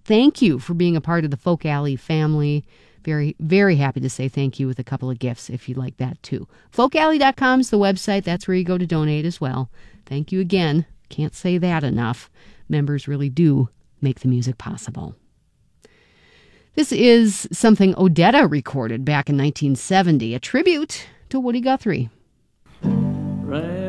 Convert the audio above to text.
thank you for being a part of the Folk Alley family. Very, very happy to say thank you with a couple of gifts if you'd like that too. Folkalley.com is the website. That's where you go to donate as well. Thank you again. Can't say that enough. Members really do make the music possible. This is something Odetta recorded back in 1970, a tribute to Woody Guthrie. Right.